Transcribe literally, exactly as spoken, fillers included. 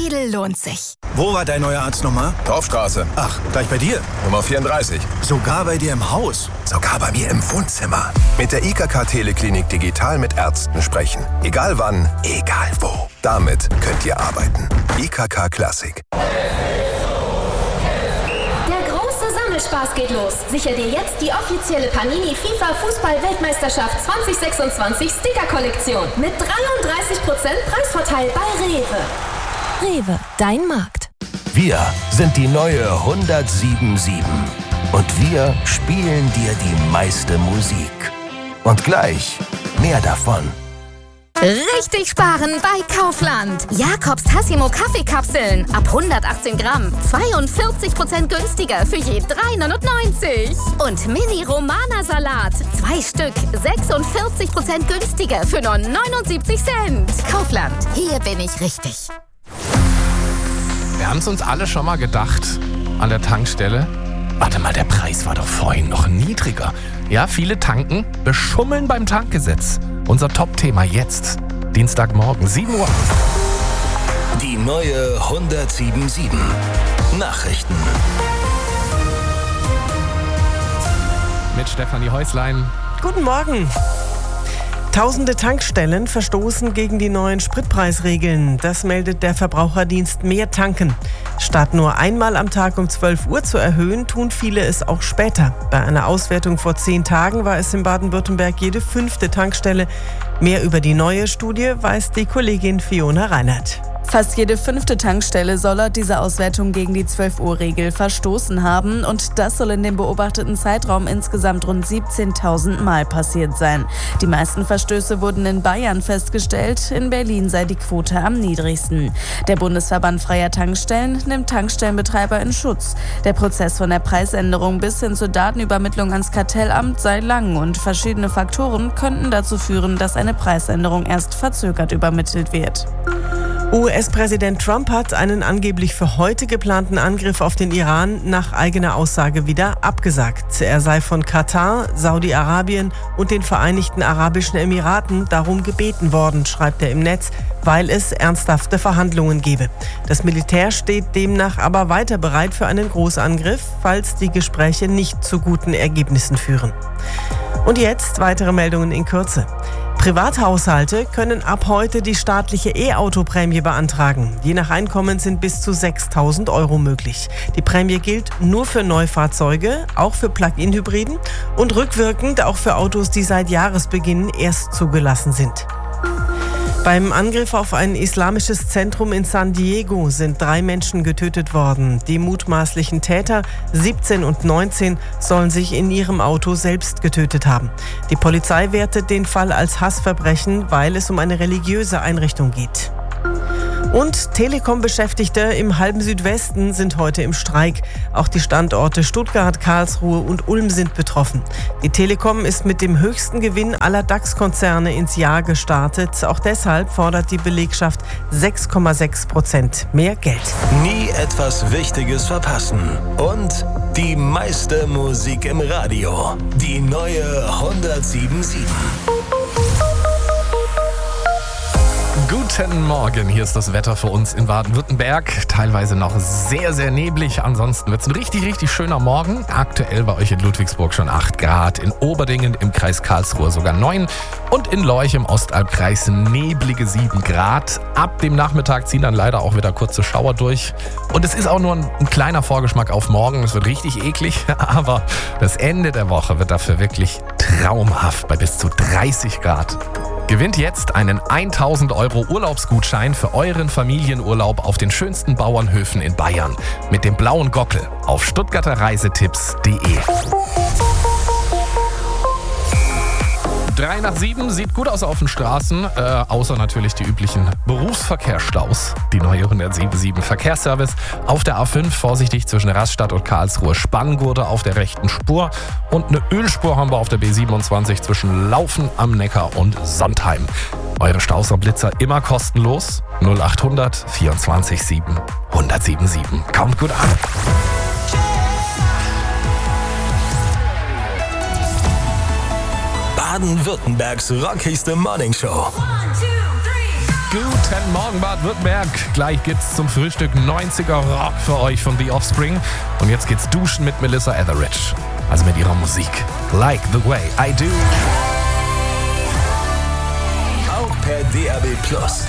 Wedel lohnt sich. Wo war dein neuer Arzt nochmal? Dorfstraße. Ach, gleich bei dir? Nummer vierunddreißig. Sogar bei dir im Haus? Sogar bei mir im Wohnzimmer. Mit der I K K Teleklinik digital mit Ärzten sprechen. Egal wann, egal wo. Damit könnt ihr arbeiten. I K K Classic. Spaß geht los. Sicher dir jetzt die offizielle Panini FIFA Fußball-Weltmeisterschaft zwanzig sechsundzwanzig Sticker-Kollektion mit dreiunddreißig Prozent Preisvorteil bei Rewe. Rewe, dein Markt. Wir sind die neue hundertsieben sieben und wir spielen dir die meiste Musik. Und gleich mehr davon. Richtig sparen bei Kaufland. Jakobs Tassimo Kaffeekapseln ab hundertachtzehn Gramm. zweiundvierzig Prozent günstiger für je drei neunundneunzig. Und Mini Romana Salat. Zwei Stück. sechsundvierzig Prozent günstiger für nur neunundsiebzig Cent. Kaufland. Hier bin ich richtig. Wir haben es uns alle schon mal gedacht an der Tankstelle. Warte mal, der Preis war doch vorhin noch niedriger. Ja, viele tanken, beschummeln beim Tankgesetz. Unser Top-Thema jetzt, Dienstagmorgen, sieben Uhr. Die neue hundertsieben sieben. Nachrichten. Mit Stefanie Häuslein. Guten Morgen. Tausende Tankstellen verstoßen gegen die neuen Spritpreisregeln. Das meldet der Verbraucherdienst Mehr Tanken. Statt nur einmal am Tag um zwölf Uhr zu erhöhen, tun viele es auch später. Bei einer Auswertung vor zehn Tagen war es in Baden-Württemberg jede fünfte Tankstelle. Mehr über die neue Studie weiß die Kollegin Fiona Reinhardt. Fast jede fünfte Tankstelle soll laut dieser Auswertung gegen die zwölf Uhr Regel verstoßen haben. Und das soll in dem beobachteten Zeitraum insgesamt rund siebzehntausend Mal passiert sein. Die meisten Verstöße wurden in Bayern festgestellt. In Berlin sei die Quote am niedrigsten. Der Bundesverband Freier Tankstellen nimmt Tankstellenbetreiber in Schutz. Der Prozess von der Preisänderung bis hin zur Datenübermittlung ans Kartellamt sei lang und verschiedene Faktoren könnten dazu führen, dass eine Preisänderung erst verzögert übermittelt wird. U S-Präsident Trump hat einen angeblich für heute geplanten Angriff auf den Iran nach eigener Aussage wieder abgesagt. Er sei von Katar, Saudi-Arabien und den Vereinigten Arabischen Emiraten darum gebeten worden, schreibt er im Netz, weil es ernsthafte Verhandlungen gebe. Das Militär steht demnach aber weiter bereit für einen Großangriff, falls die Gespräche nicht zu guten Ergebnissen führen. Und jetzt weitere Meldungen in Kürze. Privathaushalte können ab heute die staatliche E-Auto-Prämie beantragen. Je nach Einkommen sind bis zu sechstausend Euro möglich. Die Prämie gilt nur für Neufahrzeuge, auch für Plug-in-Hybriden und rückwirkend auch für Autos, die seit Jahresbeginn erst zugelassen sind. Beim Angriff auf ein islamisches Zentrum in San Diego sind drei Menschen getötet worden. Die mutmaßlichen Täter, siebzehn und neunzehn, sollen sich in ihrem Auto selbst getötet haben. Die Polizei wertet den Fall als Hassverbrechen, weil es um eine religiöse Einrichtung geht. Und Telekom-Beschäftigte im halben Südwesten sind heute im Streik. Auch die Standorte Stuttgart, Karlsruhe und Ulm sind betroffen. Die Telekom ist mit dem höchsten Gewinn aller DAX-Konzerne ins Jahr gestartet. Auch deshalb fordert die Belegschaft sechs Komma sechs Prozent mehr Geld. Nie etwas Wichtiges verpassen. Und die meiste Musik im Radio. Die neue hundertsieben sieben. Guten Morgen, hier ist das Wetter für uns in Baden-Württemberg. Teilweise noch sehr, sehr neblig. Ansonsten wird es ein richtig, richtig schöner Morgen. Aktuell bei euch in Ludwigsburg schon acht Grad, in Oberdingen im Kreis Karlsruhe sogar neun und in Lorch im Ostalbkreis neblige sieben Grad. Ab dem Nachmittag ziehen dann leider auch wieder kurze Schauer durch. Und es ist auch nur ein, ein kleiner Vorgeschmack auf morgen. Es wird richtig eklig, aber das Ende der Woche wird dafür wirklich traumhaft bei bis zu dreißig Grad. Gewinnt jetzt einen tausend Euro Urlaubsgutschein für euren Familienurlaub auf den schönsten Bauernhöfen in Bayern mit dem blauen Gockel auf stuttgarter reisetipps punkt de. Drei nach sieben sieht gut aus auf den Straßen, äh, außer natürlich die üblichen Berufsverkehrsstaus. Die neue hundertsieben Verkehrsservice auf der A fünf, vorsichtig zwischen Rastatt und Karlsruhe, Spanngurte auf der rechten Spur und eine Ölspur haben wir auf der B siebenundzwanzig zwischen Laufen am Neckar und Sontheim. Eure Stausserblitzer immer kostenlos. null acht hundert vierundzwanzig sieben hundertsiebenundsieben. Kommt gut an. Baden-Württembergs rockigste Morningshow. Guten Morgen, Baden-Württemberg. Gleich geht's zum Frühstück neunziger Rock für euch von The Offspring. Und jetzt geht's duschen mit Melissa Etheridge. Also mit ihrer Musik. Like the way I do. Auch per D A B Plus.